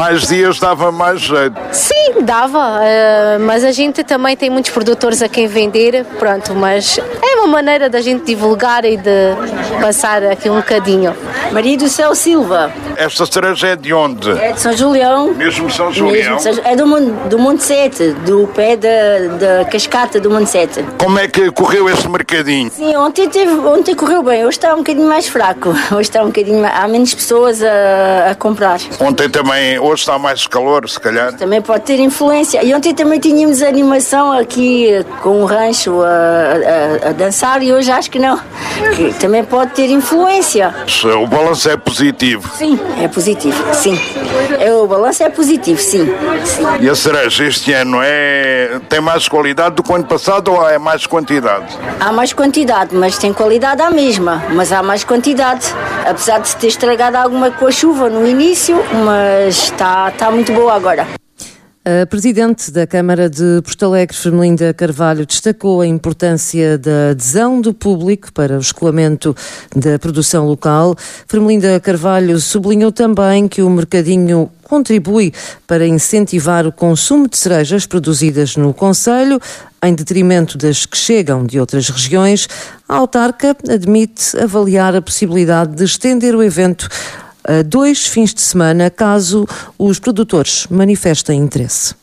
Mais dias dava mais jeito. Sim, dava, mas a gente também tem muitos produtores a quem vender, pronto, mas é uma maneira da gente divulgar e de passar aqui um bocadinho. Maria do Céu Silva. Esta cereja é de onde? É de São Julião. Mesmo São Julião? É do Monte Sete, do pé da cascata do Monte Sete. Como é que correu este mercadinho? Sim, ontem correu bem, hoje está um bocadinho mais fraco. Hoje está um bocadinho há menos pessoas a comprar. Ontem também, hoje está mais calor, se calhar. Também pode ter influência. E ontem também tínhamos animação aqui com o rancho a dançar e hoje acho que não. Que também pode ter influência. O balanço é positivo? Sim, é positivo, sim. O balanço é positivo, sim. E a cereja este ano tem mais qualidade do que o ano passado ou é mais quantidade? Há mais quantidade, mas tem qualidade a mesma. Mas há mais quantidade. Apesar de se ter estragado alguma com a chuva no início, mas está muito boa agora. A Presidente da Câmara de Porto Alegre, Firmelinda Carvalho, destacou a importância da adesão do público para o escoamento da produção local. Firmelinda Carvalho sublinhou também que o mercadinho contribui para incentivar o consumo de cerejas produzidas no concelho, em detrimento das que chegam de outras regiões. A autarca admite avaliar a possibilidade de estender o evento a 2 fins de semana, caso os produtores manifestem interesse.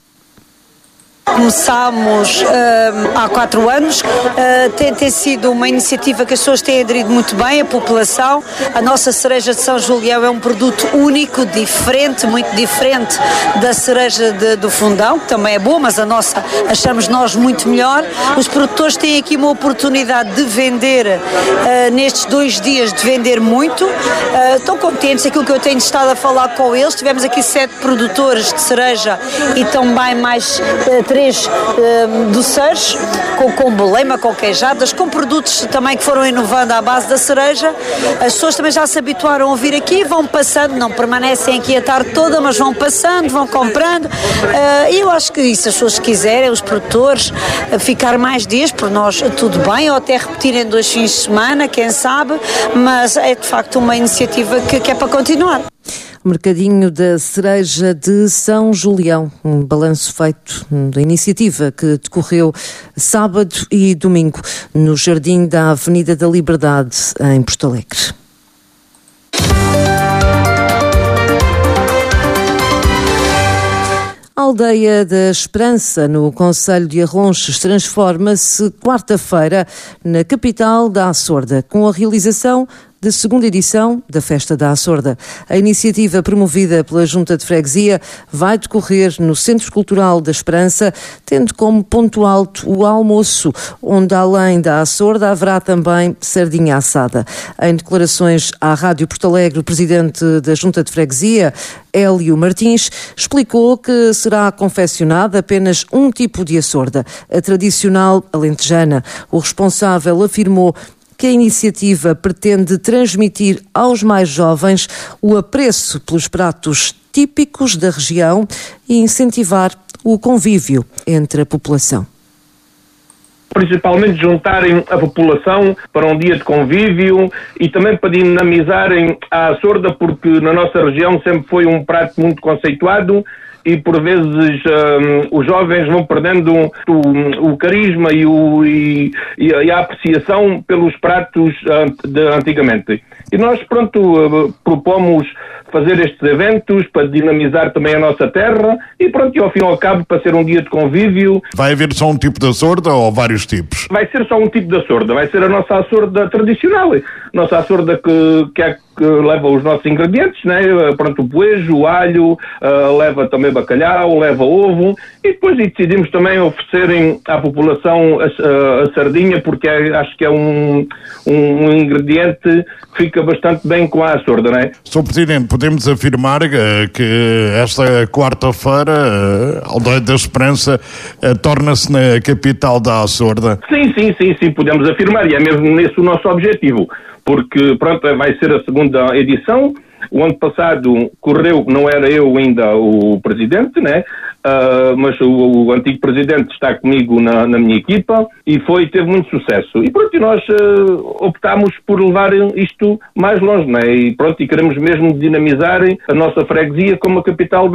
Começámos há 4 anos, tem sido uma iniciativa que as pessoas têm aderido muito bem, a população. A nossa cereja de São Julião é um produto único, diferente, muito diferente da cereja do Fundão, que também é boa, mas a nossa achamos nós muito melhor. Os produtores têm aqui uma oportunidade de vender, nestes 2 dias, de vender muito. Estão contentes, aquilo que eu tenho estado a falar com eles. Tivemos aqui 7 produtores de cereja e também mais 3 doceiros, com bolema, com queijadas, com produtos também que foram inovando à base da cereja. As pessoas também já se habituaram a vir aqui, vão passando, não permanecem aqui a tarde toda, mas vão passando, vão comprando. E eu acho que se as pessoas quiserem, os produtores, ficar mais dias, por nós tudo bem, ou até repetirem 2 fins de semana, quem sabe, mas é de facto uma iniciativa que é para continuar. Mercadinho da Cereja de São Julião, um balanço feito da iniciativa que decorreu sábado e domingo no Jardim da Avenida da Liberdade, em Porto Alegre. A Aldeia da Esperança, no concelho de Arronches, transforma-se quarta-feira na capital da Açorda, com a realização da 2ª edição da Festa da Açorda. A iniciativa, promovida pela Junta de Freguesia, vai decorrer no Centro Cultural da Esperança, tendo como ponto alto o almoço, onde além da Açorda haverá também sardinha assada. Em declarações à Rádio Porto Alegre, o presidente da Junta de Freguesia, Hélio Martins, explicou que será confeccionada apenas um tipo de açorda, a tradicional alentejana. O responsável afirmou que a iniciativa pretende transmitir aos mais jovens o apreço pelos pratos típicos da região e incentivar o convívio entre a população. Principalmente juntarem a população para um dia de convívio e também para dinamizarem a açorda, porque na nossa região sempre foi um prato muito conceituado e por vezes os jovens vão perdendo o carisma e a apreciação pelos pratos de antigamente. E nós, propomos fazer estes eventos para dinamizar também a nossa terra e e ao fim e ao cabo para ser um dia de convívio. Vai haver só um tipo de açorda ou vários tipos? Vai ser só um tipo de açorda, vai ser a nossa açorda tradicional, nossa açorda que leva os nossos ingredientes, né? O poejo, o alho, leva também bacalhau, leva ovo e depois decidimos também oferecerem à população a sardinha, porque acho que é um ingrediente que fica bastante bem com a açorda, não é? Sr. Presidente, podemos afirmar que esta quarta-feira a Aldeia da Esperança torna-se na capital da Açorda? Sim, podemos afirmar, e é mesmo nesse o nosso objetivo, porque vai ser a 2ª edição. O ano passado correu, não era eu ainda o presidente, né? Mas o antigo presidente está comigo na minha equipa e teve muito sucesso. E nós optámos por levar isto mais longe, né? E queremos mesmo dinamizar a nossa freguesia como a capital